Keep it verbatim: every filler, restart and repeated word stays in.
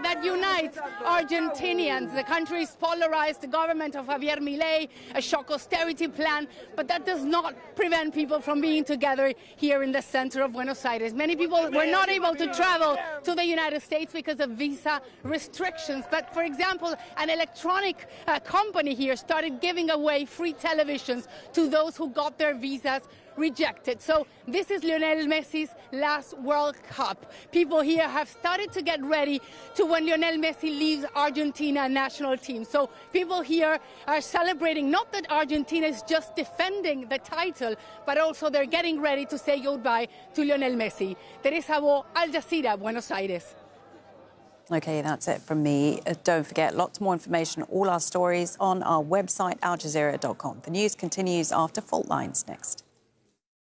that unites Argentinians. The country is polarized, the government of Javier Milei, a shock austerity plan, but that does not prevent people from being together here in the center of Buenos Aires. Many people were not able to travel to the United States because of visa restrictions. But, for example, an electronic uh, company here started giving away free televisions to those who got their visas rejected. So this is Lionel Messi's last World Cup. People here have started to get ready to when Lionel Messi leaves Argentina national team. So people here are celebrating not that Argentina is just defending the title, but also they're getting ready to say goodbye to Lionel Messi. Teresa Bo, Al Jazeera, Buenos Aires. OK, that's it from me. Uh, don't forget, lots more information, all our stories on our website, al jazeera dot com. The news continues after Fault Lines next.